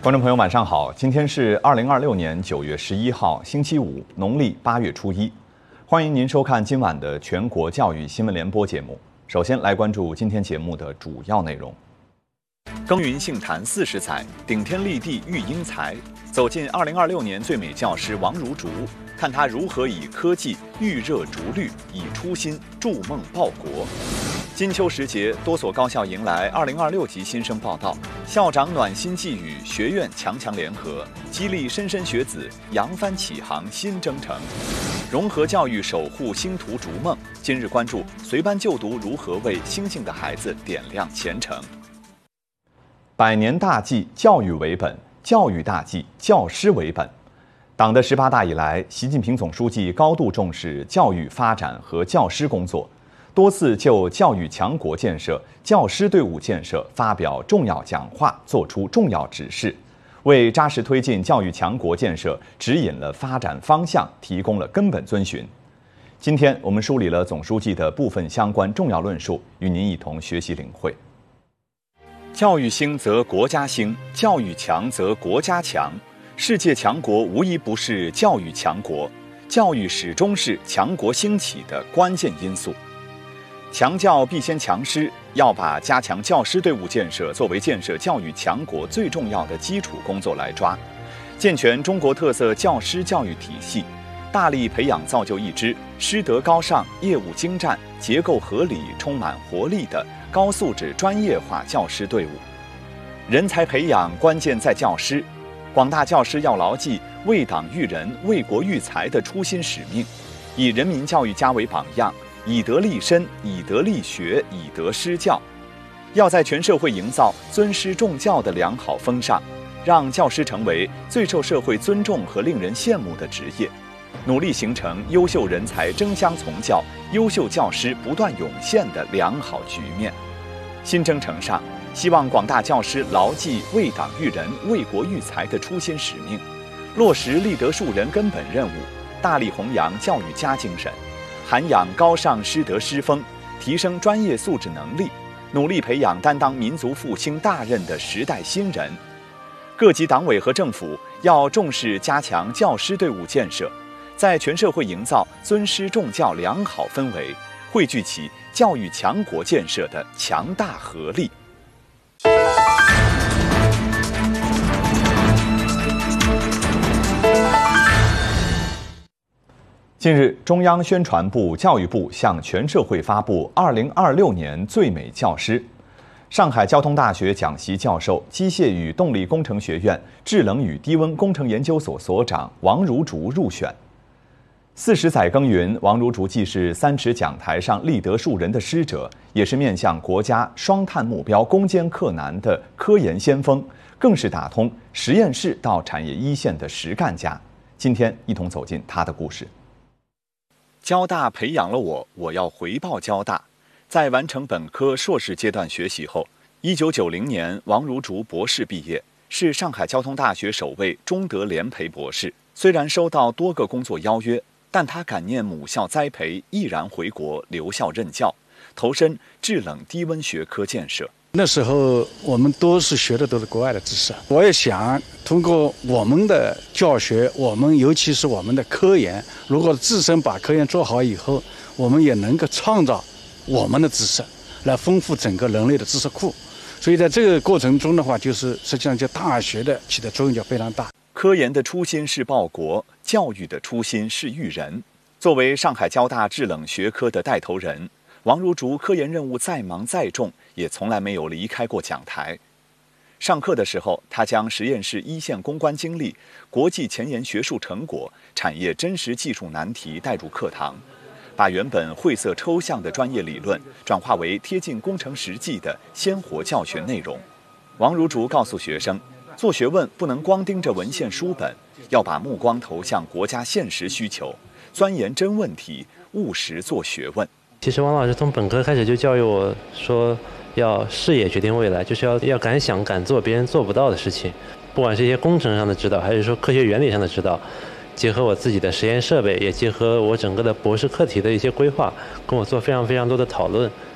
观众朋友，晚上好！今天是2026年9月11号，星期五，农历8月初1。欢迎您收看今晚的全国教育新闻联播节目。首先来关注今天节目的主要内容。耕耘杏坛40载，顶天立地育英才。走进2026年最美教师王如竹，看她如何以科技预热逐绿，以初心筑梦报国。金秋时节，多所高校迎来2026级新生报到，校长暖心寄语，学院强联合，激励莘莘学子扬帆起航新征程。融合教育，守护星途逐梦。今日关注随班就读如何为星星的孩子点亮前程。百年大计，教育为本；教育大计，教师为本。党的18大以来，习近平总书记高度重视教育发展和教师工作，多次就教育强国建设、教师队伍建设发表重要讲话，作出重要指示，为扎实推进教育强国建设指引了发展方向，提供了根本遵循。今天我们梳理了总书记的部分相关重要论述，与您一同学习领会。教育兴则国家兴，教育强则国家强。世界强国无一不是教育强国，教育始终是强国兴起的关键因素。强教必先强师，要把加强教师队伍建设作为建设教育强国最重要的基础工作来抓，健全中国特色教师教育体系，大力培养造就一支师德高尚、业务精湛、结构合理、充满活力的高素质专业化教师队伍。人才培养关键在教师，广大教师要牢记为党育人、为国育才的初心使命，以人民教育家为榜样，以德立身，以德立学，以德施教。要在全社会营造尊师重教的良好风尚，让教师成为最受社会尊重和令人羡慕的职业，努力形成优秀人才争相从教、优秀教师不断涌现的良好局面。新征程上，希望广大教师牢记为党育人、为国育才的初心使命，落实立德树人根本任务，大力弘扬教育家精神，涵养高尚师德师风，提升专业素质能力，努力培养担当民族复兴大任的时代新人。各级党委和政府要重视加强教师队伍建设，在全社会营造尊师重教良好氛围，汇聚起教育强国建设的强大合力。近日，中央宣传部、教育部向全社会发布2026年最美教师。上海交通大学讲席教授、机械与动力工程学院制冷与低温工程研究所所长王如竹入选。40载耕耘，王如竹既是3尺讲台上立德树人的师者，也是面向国家双碳目标攻坚克难的科研先锋，更是打通实验室到产业一线的实干家。今天一同走进他的故事。交大培养了我，我要回报交大。在完成本科、硕士阶段学习后，1990年王如竹博士毕业，是上海交通大学首位中德联培博士。虽然收到多个工作邀约，但他感念母校栽培，毅然回国留校任教，投身制冷低温学科建设。 那时候我们都是学的都是国外的知识，我也想通过我们的教学，尤其是我们的科研，如果自身把科研做好以后，我们也能够创造我们的知识，来丰富整个人类的知识库。所以在这个过程中的话，实际上就大学的起的作用就非常大。 科研的初心是报国，教育的初心是育人。作为上海交大制冷学科的带头人，王如竹科研任务再忙再重，也从来没有离开过讲台。上课的时候，他将实验室一线攻关经历、国际前沿学术成果、产业真实技术难题带入课堂，把原本晦涩抽象的专业理论转化为贴近工程实际的鲜活教学内容。王如竹告诉学生，做学问不能光盯着文献书本，要把目光投向国家现实需求，钻研真问题，务实做学问。 其实王老师从本科开始就教育我说，要视野决定未来，就是要敢想敢做别人做不到的事情，不管是一些工程上的指导，还是说科学原理上的指导，结合我自己的实验设备，也结合我整个的博士课题的一些规划，跟我做非常非常多的讨论，